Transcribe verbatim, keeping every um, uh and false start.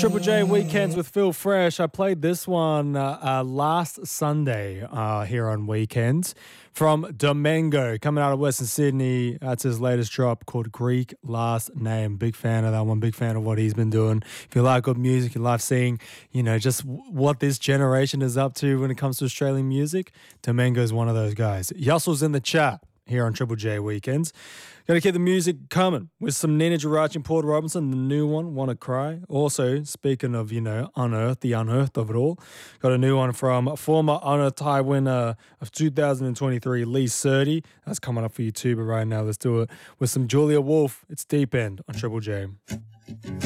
Triple J Weekends with Phil Fresh. I played this one uh, uh, last Sunday uh, here on Weekends from Domingo, coming out of Western Sydney. That's his latest drop called Greek Last Name. Big fan of that one. Big fan of what he's been doing. If you like good music, you love seeing, you know, just w- what this generation is up to when it comes to Australian music, Domingo is one of those guys. Yustle's in the chat here on Triple J Weekends. Got to keep the music coming with some Nina Geraci and Paul Robinson, the new one, Wanna Cry. Also, speaking of, you know, Unearthed, the unearthed of it all, got a new one from former Unearthed High winner of two thousand twenty-three, Lee Surdy. That's coming up for you too, but right now let's do it with some Julia Wolf. It's Deep End on Triple J.